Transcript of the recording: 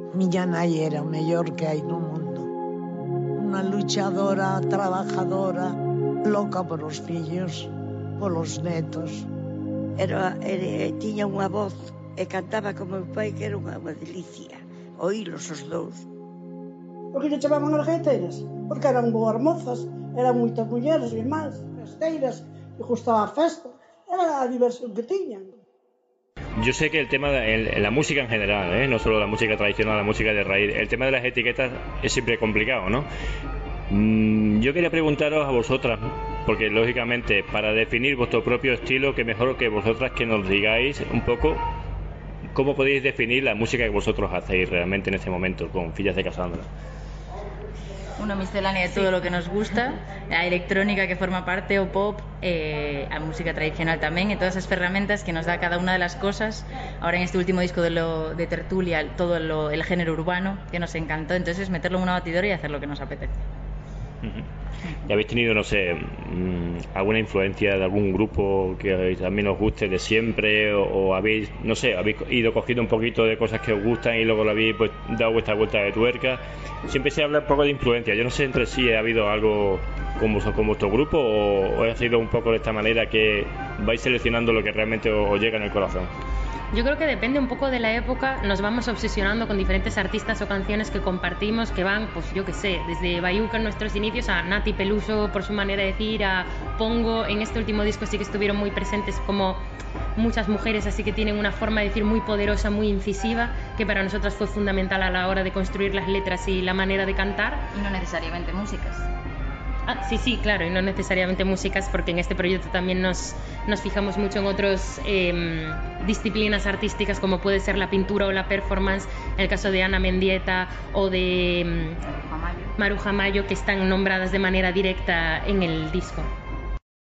Miña nai era o mellor que hai no mundo. Unha luchadora, trabajadora, loca por os fillos, polos netos. Tiña unha voz e cantaba como meu pai, que era unha delicia oílos os dous. Por que lle chamaban as gaiteiras? Porque eran boas mozas, eran moitas mulleres e máis, festeiras, que gustaba a festa, era a diversión que tiñan. Yo sé que el tema de la música en general, no solo la música tradicional, la música de raíz, el tema de las etiquetas es siempre complicado, ¿no? Yo quería preguntaros a vosotras, porque lógicamente para definir vuestro propio estilo, que mejor que vosotras que nos digáis un poco cómo podéis definir la música que vosotros hacéis realmente en este momento con Fillas de Casandra. Una miscelánea de todo lo que nos gusta, a electrónica que forma parte, o pop, a música tradicional tamén, e todas as ferramentas que nos dá cada unha de las cosas. Ahora en este último disco de Tertulia, todo el género urbano que nos encantó, entonces meterlo en una batidora y hacer lo que nos apetece. ¿Y habéis tenido, no sé, alguna influencia de algún grupo que también os guste de siempre? O habéis, no sé, habéis ido cogiendo un poquito de cosas que os gustan y luego lo habéis pues dado vuestra vuelta de tuerca? Siempre se habla un poco de influencia. Yo no sé entre sí ha habido algo con vuestro grupo o ha sido un poco de esta manera que vais seleccionando lo que realmente os llega en el corazón. Yo creo que depende un poco de la época, nos vamos obsesionando con diferentes artistas o canciones que compartimos, que van, pues yo qué sé, desde Bayuca en nuestros inicios a Nati Peluso por su manera de decir, a Pongo. En este último disco sí que estuvieron muy presentes como muchas mujeres, así que tienen una forma de decir muy poderosa, muy incisiva, que para nosotras fue fundamental a la hora de construir las letras y la manera de cantar. Y no necesariamente músicas. Sí, claro, y no necesariamente músicas, porque en este proyecto también nos fijamos mucho en otras disciplinas artísticas, como puede ser la pintura o la performance, en el caso de Ana Mendieta o de Maruja Mayo, que están nombradas de manera directa en el disco.